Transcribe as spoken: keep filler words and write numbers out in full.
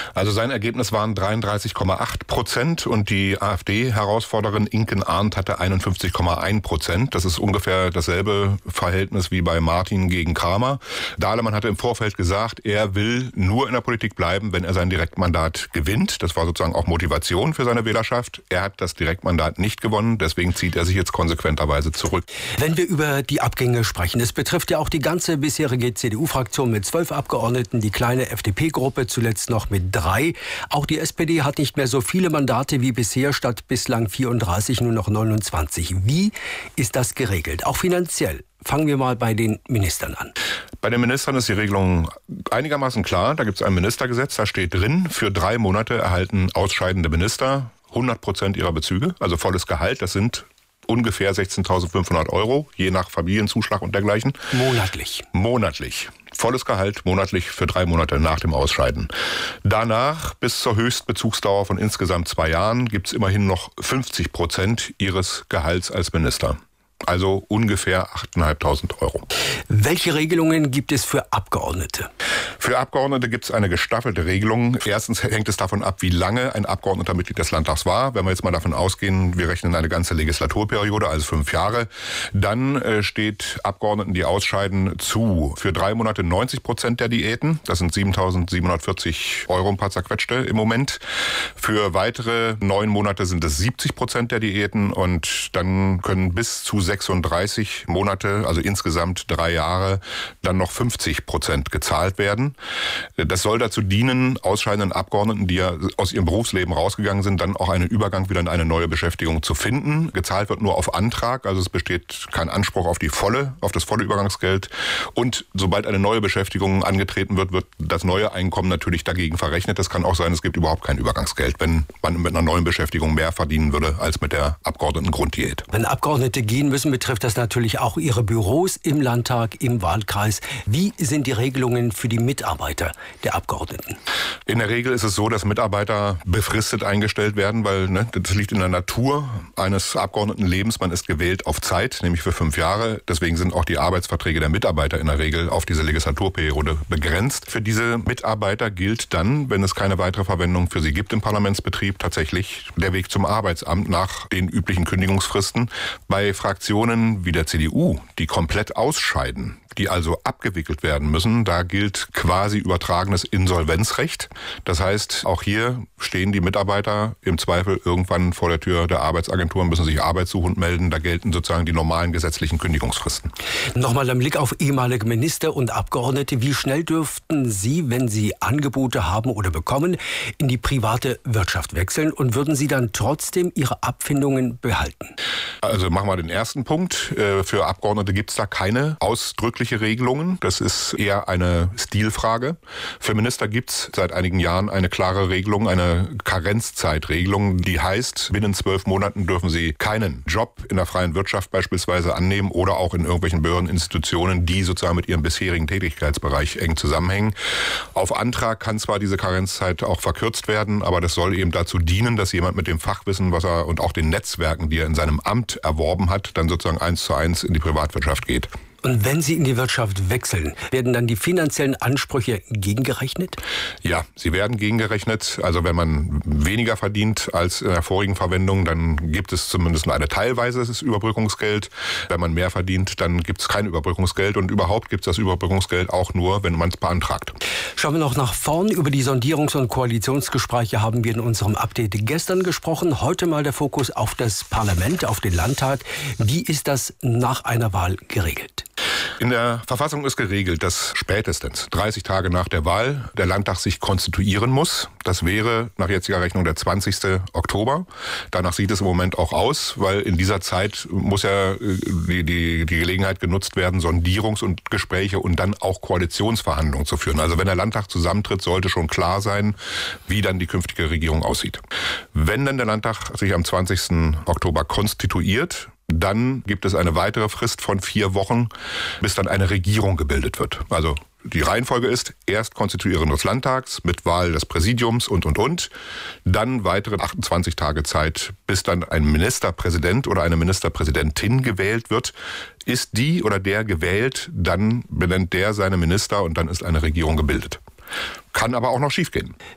Also sein Ergebnis waren dreiunddreißig Komma acht Prozent und die AfD-Herausforderin Inken Arndt hatte einundfünfzig Komma eins Prozent. Das ist ungefähr dasselbe Verhältnis wie bei Martin gegen Kramer. Dahlemann hatte im Vorfeld gesagt, er will nur in der Politik bleiben, wenn er sein Direktmandat gewinnt. Das war sozusagen auch Motivation für seine Wählerschaft. Er hat das Direktmandat nicht gewonnen, deswegen zieht er sich jetzt konsequenterweise zurück. Wenn wir über die Abgänge sprechen, es betrifft ja auch die ganze bisherige C D U-Fraktion mit zwölf Abgeordneten, die kleine F D P-Gruppe zuletzt noch mit drei. Auch die S P D hat nicht mehr so viele Mandate wie bisher, statt bislang vierunddreißig nur noch neunundzwanzig. Wie ist das geregelt, auch finanziell? Fangen wir mal bei den Ministern an. Bei den Ministern ist die Regelung einigermaßen klar. Da gibt es ein Ministergesetz, da steht drin, für drei Monate erhalten ausscheidende Minister hundert Prozent ihrer Bezüge, also volles Gehalt. Das sind ungefähr sechzehntausendfünfhundert Euro, je nach Familienzuschlag und dergleichen. Monatlich. Monatlich. Volles Gehalt monatlich für drei Monate nach dem Ausscheiden. Danach, bis zur Höchstbezugsdauer von insgesamt zwei Jahren, gibt es immerhin noch fünfzig Prozent ihres Gehalts als Minister. Also ungefähr achttausendfünfhundert Euro. Welche Regelungen gibt es für Abgeordnete? Für Abgeordnete gibt es eine gestaffelte Regelung. Erstens hängt es davon ab, wie lange ein Abgeordneter Mitglied des Landtags war. Wenn wir jetzt mal davon ausgehen, wir rechnen eine ganze Legislaturperiode, also fünf Jahre, dann äh, steht Abgeordneten, die ausscheiden, zu. Für drei Monate neunzig Prozent der Diäten. Das sind siebentausendsiebenhundertvierzig Euro ein paar zerquetschte im Moment. Für weitere neun Monate sind es siebzig Prozent der Diäten und dann können bis zu sechsunddreißig Monate, also insgesamt drei Jahre, dann noch fünfzig Prozent gezahlt werden. Das soll dazu dienen, ausscheidenden Abgeordneten, die ja aus ihrem Berufsleben rausgegangen sind, dann auch einen Übergang wieder in eine neue Beschäftigung zu finden. Gezahlt wird nur auf Antrag, also es besteht kein Anspruch auf die volle, auf das volle Übergangsgeld. Und sobald eine neue Beschäftigung angetreten wird, wird das neue Einkommen natürlich dagegen verrechnet. Das kann auch sein, es gibt überhaupt kein Übergangsgeld, wenn man mit einer neuen Beschäftigung mehr verdienen würde als mit der Abgeordnetengrunddiät. Wenn Abgeordnete gehen müssen, betrifft das natürlich auch ihre Büros im Landtag, im Wahlkreis. Wie sind die Regelungen für die Mitarbeiter der Abgeordneten? In der Regel ist es so, dass Mitarbeiter befristet eingestellt werden, weil ne, das liegt in der Natur eines Abgeordnetenlebens. Man ist gewählt auf Zeit, nämlich für fünf Jahre. Deswegen sind auch die Arbeitsverträge der Mitarbeiter in der Regel auf diese Legislaturperiode begrenzt. Für diese Mitarbeiter gilt dann, wenn es keine weitere Verwendung für sie gibt im Parlamentsbetrieb, tatsächlich der Weg zum Arbeitsamt nach den üblichen Kündigungsfristen. Bei Fraktionen wie der C D U, die komplett ausscheiden, die also abgewickelt werden müssen, da gilt quasi übertragenes Insolvenzrecht. Das heißt, auch hier stehen die Mitarbeiter im Zweifel irgendwann vor der Tür der Arbeitsagentur, müssen sich arbeitssuchend melden. Da gelten sozusagen die normalen gesetzlichen Kündigungsfristen. Nochmal ein Blick auf ehemalige Minister und Abgeordnete. Wie schnell dürften Sie, wenn Sie Angebote haben oder bekommen, in die private Wirtschaft wechseln und würden Sie dann trotzdem Ihre Abfindungen behalten? Also machen wir den ersten Punkt. Für Abgeordnete gibt es da keine ausdrückliche Regelungen. Das ist eher eine Stilfrage. Für Minister gibt es seit einigen Jahren eine klare Regelung, eine Karenzzeitregelung, die heißt, binnen zwölf Monaten dürfen Sie keinen Job in der freien Wirtschaft beispielsweise annehmen oder auch in irgendwelchen Behörden, Institutionen, die sozusagen mit ihrem bisherigen Tätigkeitsbereich eng zusammenhängen. Auf Antrag kann zwar diese Karenzzeit auch verkürzt werden, aber das soll eben dazu dienen, dass jemand mit dem Fachwissen, was er und auch den Netzwerken, die er in seinem Amt erworben hat, dann sozusagen eins zu eins in die Privatwirtschaft geht. Und wenn Sie in die Wirtschaft wechseln, werden dann die finanziellen Ansprüche gegengerechnet? Ja, sie werden gegengerechnet. Also wenn man weniger verdient als in der vorigen Verwendung, dann gibt es zumindest eine teilweises Überbrückungsgeld. Wenn man mehr verdient, dann gibt es kein Überbrückungsgeld. Und überhaupt gibt es das Überbrückungsgeld auch nur, wenn man es beantragt. Schauen wir noch nach vorn. Über die Sondierungs- und Koalitionsgespräche haben wir in unserem Update gestern gesprochen. Heute mal der Fokus auf das Parlament, auf den Landtag. Wie ist das nach einer Wahl geregelt? In der Verfassung ist geregelt, dass spätestens dreißig Tage nach der Wahl der Landtag sich konstituieren muss. Das wäre nach jetziger Rechnung der zwanzigsten Oktober. Danach sieht es im Moment auch aus, weil in dieser Zeit muss ja die, die, die Gelegenheit genutzt werden, Sondierungs- und Gespräche und dann auch Koalitionsverhandlungen zu führen. Also wenn der Landtag zusammentritt, sollte schon klar sein, wie dann die künftige Regierung aussieht. Wenn dann der Landtag sich am zwanzigsten Oktober konstituiert, dann gibt es eine weitere Frist von vier Wochen, bis dann eine Regierung gebildet wird. Also die Reihenfolge ist erst Konstituierung des Landtags mit Wahl des Präsidiums und, und, und. Dann weitere achtundzwanzig Tage Zeit, bis dann ein Ministerpräsident oder eine Ministerpräsidentin gewählt wird. Ist die oder der gewählt, dann benennt der seine Minister und dann ist eine Regierung gebildet. Kann aber auch noch schiefgehen.